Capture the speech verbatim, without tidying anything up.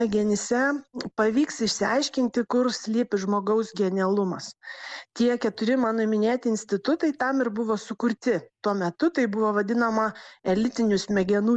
smegenyse pavyks išsiaiškinti, kur slypi žmogaus genialumas. Tie keturi mano minėti institutai tam ir buvo sukurti. Tuo metu tai buvo vadinama elitinių smegenų